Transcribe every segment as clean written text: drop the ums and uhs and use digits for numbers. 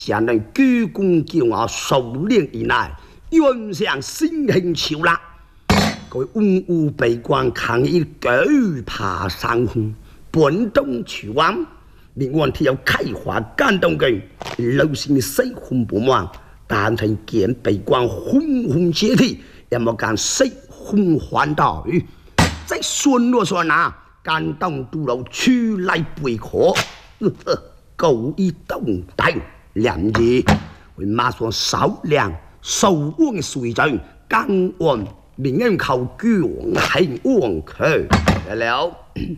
将能鞠躬叫我数年以来，愿上心兴潮啦。各位文武百官抗议狗爬山峰，本东去往，另外提有开花感动嘅流行的水分不满，但曾见百官轰轰接体，也冇敢水分环岛。在孙罗说哪，感动都老出来背壳，够一动弹。两日为马上少量受旺的水准，干完明人靠巨王係旺佢了。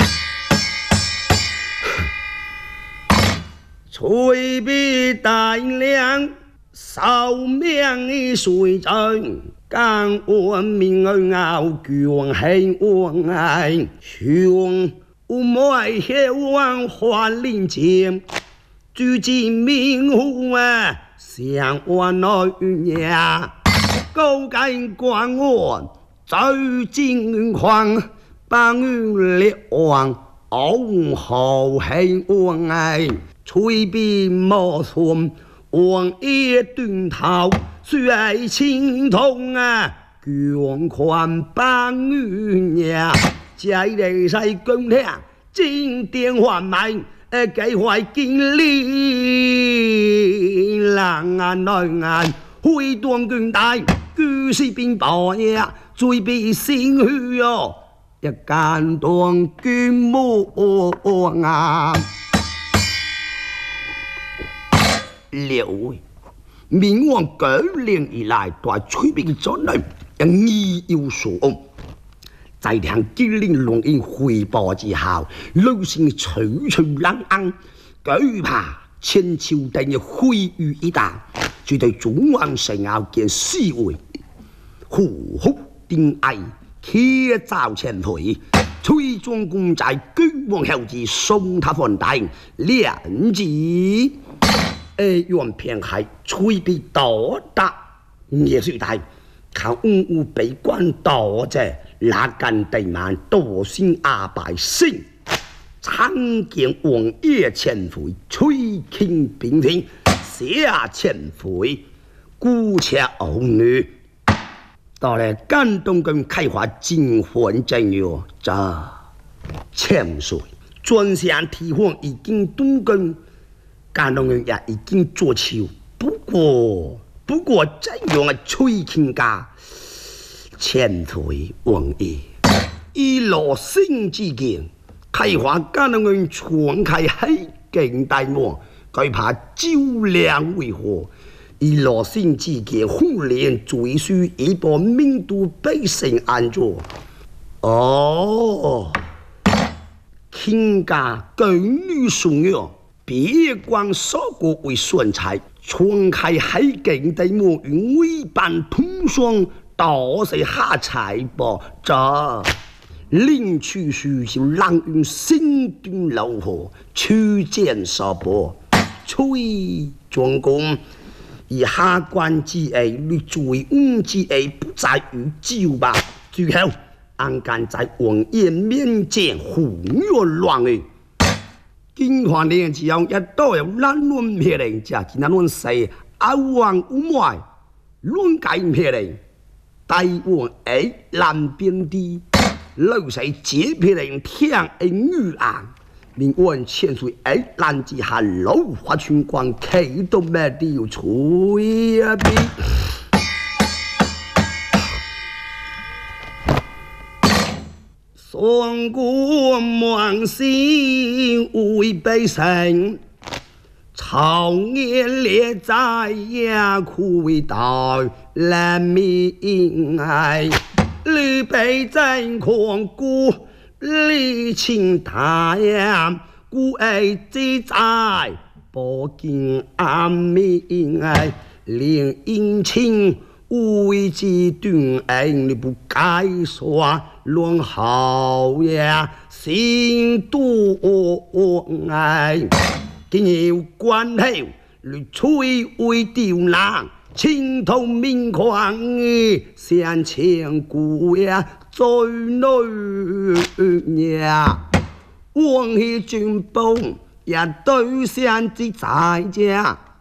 隨便大量受命的水準，干完明人靠巨王係旺係向有冇希望花林前。最近明户啊，相安内呀，高干官员最近况，帮列王昂豪兴王哎，随便莫错，王爷端头水青通啊，捐款帮呀，在地晒公听，经典还卖。計劃經歷冷眼內眼，會當巨大，居是變薄呀，最必先去喲，一間當巨魔啊！六位，明王9年以來，對催逼嘅作能，亦有所悟。在向金陵龍印匯報之後，老先處處冷硬，懼怕千秋等嘅毀於一旦，絕對中王神奧見思維，虎虎定愛，鐵造前輩，崔莊公在君王後至送他還大，兩字原偏係崔必多達，也是大，靠五被關多啫。那間地萬多先阿百姓，參見王爺前輩，吹傾並聽，下前輩，姑且兒女，到嚟感動咁開發金環正藥，這潛水，專項提防已經動工，感動人也已經做潮，不過這樣嘅吹傾家。前推王爺，以羅星之見，開發家人嘅傳開喺境大門，佢怕招亮為何？以羅星之見，互聯最需一波民都百姓安坐。哦，傾家居女送藥，別光所過為順財，傳開喺境大門與委辦通商。倒是下財噃，這領取書就冷用心端老火，出見所播，崔莊公以下官之義，你罪惡之義不在於招吧？最後安間在王爺面前胡亂亂嘅，經看呢之後一都有難論撇嚟，就係難論死阿王無愛亂解撇嚟。大王喺南邊啲，老細這批人聽喺女硬，連按千歲喺南之下老花村關企都咩都要吹啊邊。雙國望心為百姓。朝年列在呀苦為道難命愛，李北真狂孤李清大呀，故愛之在不見安命愛，連陰情為之斷愛，你不該說亂好呀，心多愛。今有關係，你摧毀刁難，青銅明狂嘅向前古呀，在內呀，往昔進步也對象之在家。